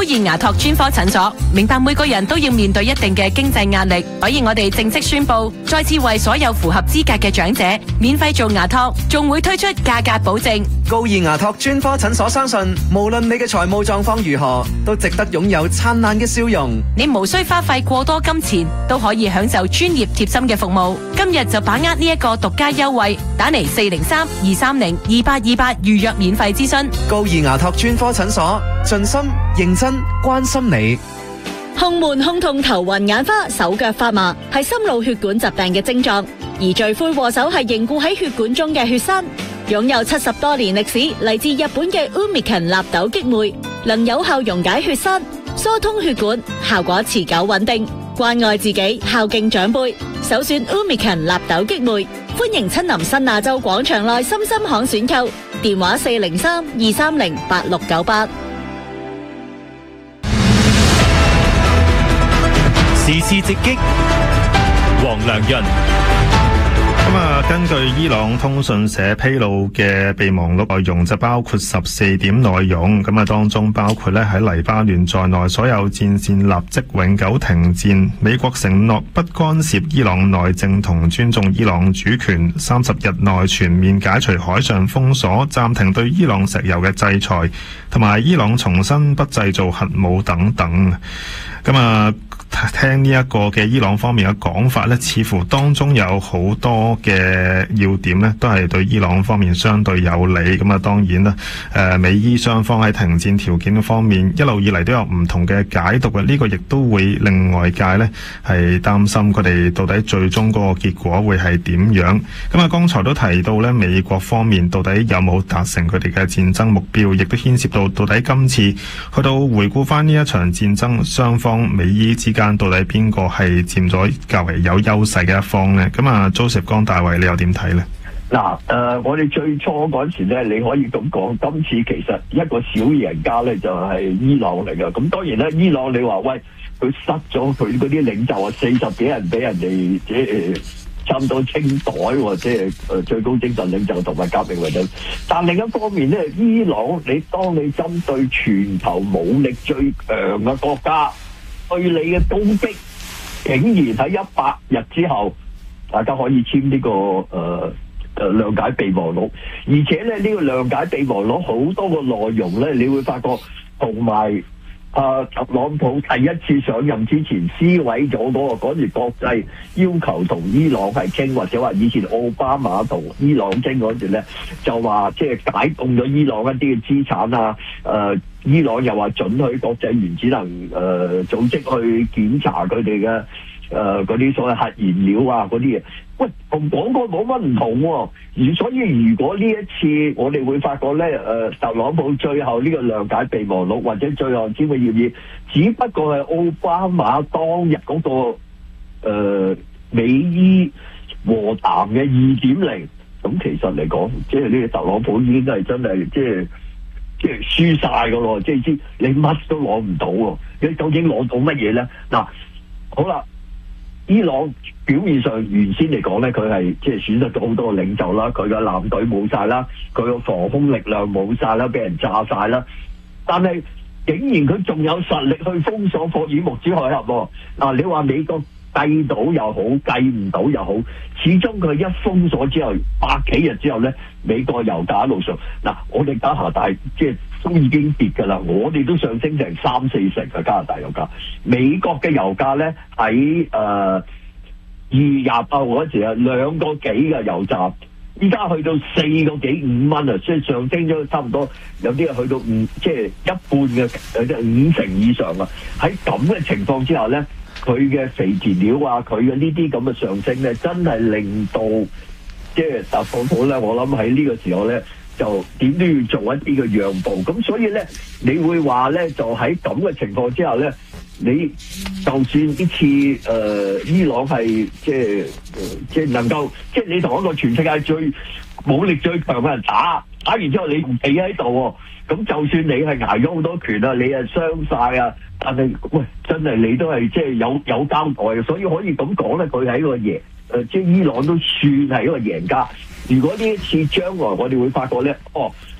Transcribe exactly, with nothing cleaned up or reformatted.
高爾牙托專科診所明白每個人都要面對一定嘅經濟壓力，所以我哋正式宣布，再次為所有符合資格嘅長者免費做牙托，仲會推出價格保證。 高爾牙托專科診所相信，無論你嘅財務狀況如何，都值得擁有燦爛嘅笑容。 你無需花費過多金錢，都可以享受專業貼心嘅服務。今日就把握呢一個獨家優惠，打嚟四零三二三零二八二八預約免費諮詢。 高爾牙托專科診所，盡心認真關心你。 胸悶、胸痛、頭暈眼花、手腳發麻，係心腦血管疾病嘅症狀，而罪魁禍首係凝固喺血管中嘅血栓。擁有七十多年歷史，嚟自日本嘅 Umiken 納豆激酶，能有效溶解血栓、疏通血管，效果持久穩定。關愛自己，孝敬長輩，首選 Umiken 納豆激酶。歡迎親臨新亞洲廣場內深深巷選購，電話四零三二三零八六九八。 時事直擊，黃良潤。 咁啊，根據伊朗通訊社披露嘅備忘錄內容，就包括十四點內容。咁啊，當中包括咧喺黎巴嫩在內所有戰線立即永久停戰。美國承諾不干涉伊朗內政同尊重伊朗主權。三十日內全面解除海上封鎖，暫停對伊朗石油嘅制裁，同埋伊朗重新不製造核武等等。咁啊，聽呢一個嘅伊朗方面嘅講法呢，似乎當中有好多嘅要點呢，都係對伊朗方面相對有利。咁啊，當然啦，誒美伊雙方喺停戰條件方面一路以嚟都有唔同嘅解讀嘅，呢個亦都會令外界呢係擔心佢哋到底最終嗰個結果會係點樣。咁啊，剛才都提到呢，美國方面到底有冇達成佢哋嘅戰爭目標，亦都牽涉到到底今次去到回顧翻呢一場戰爭，雙方美伊之間到底邊個係佔咗較為有優勢嘅一方呢？咁啊，Joseph 江大衛，你又點睇呢？ 嗱，誒，我哋最初嗰陣時咧，你可以咁講，今次其實一個小贏家咧就係伊朗嚟㗎。咁當然咧，伊朗你話喂，佢失咗佢嗰啲領袖啊，四十幾人俾人哋即係差唔多清袋喎，即係誒最高精神領袖同埋革命衛隊。但另一方面咧，伊朗你當你針對全球武力最強嘅國家對你嘅攻擊，竟然喺一百日之後，大家可以簽呢個誒誒諒解備忘錄，而且咧呢個諒解備忘錄好多個內容咧，你會發覺同埋啊特朗普第一次上任之前撕毀咗嗰個嗰時國際要求同伊朗係傾，或者話以前奧巴馬同伊朗傾嗰時咧，就話即係解凍咗伊朗一啲嘅資產啊，誒、呃。伊朗又話准許國際原子能誒、呃、組織去檢查佢哋嘅誒嗰啲所謂核燃料啊嗰啲嘢，喂同講過冇乜唔同喎、啊。而所以如果呢一次我哋會發覺咧，誒、呃、特朗普最後呢個諒解備忘錄或者最後簽嘅協議，只不過係奧巴馬當日嗰、那個、呃、美伊和談嘅二點零，咁其實嚟講，即係呢個特朗普已經係真係即係。即係輸晒噶咯，即係知你乜都攞唔到喎。你究竟攞到乜嘢咧？嗱，好啦，伊朗表面上原先嚟講咧，佢係即係損失咗好多個領袖啦，佢嘅艦隊冇晒啦，佢個防空力量冇晒啦，俾人炸晒啦。但係竟然佢仲有實力去封鎖霍爾木茲海峽。嗱，你話美國計到又好，計唔到又好，始終佢一封鎖之後，百幾日之後咧，美國油價一路上，嗱，我哋加拿大即係都已經跌㗎啦，我哋都上升成三四成嘅加拿大油價。美國嘅油價咧喺誒二月廿八號嗰時啊，兩個幾嘅油站，依家去到四個幾五蚊啊，所以上升咗差唔多，有啲係去到五，即係一半嘅，有啲五成以上啊。喺咁嘅情況之下咧，佢嘅肥田料啊，佢嘅呢啲咁嘅上升咧，真係令到即係特朗普咧，我諗喺呢個時候咧，就點都要做一啲嘅讓步。咁所以咧，你會話咧，就喺咁嘅情況之下咧，你就算呢次誒、呃、伊朗係即係即係能夠，即係你同一個全世界最武力最強嘅人打，打完之後你唔企喺度喎，咁就算你係捱咗好多拳啊，你係傷晒啊，但係喂，真係你都係即係有有交代嘅，所以可以咁講咧，佢係一個贏，誒、呃，即係伊朗都算係一個贏家。如果呢一次將來我哋會發覺咧，哦。